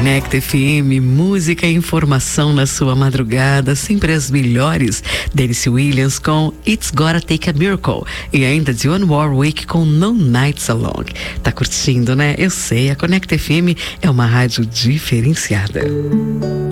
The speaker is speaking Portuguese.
Conecta FM, música e informação na sua madrugada, sempre as melhores. Dennis Williams com It's Gotta Take a Miracle e ainda Dionne Warwick com No Nights Alone. Tá curtindo, né? Eu sei, a Conecta FM é uma rádio diferenciada.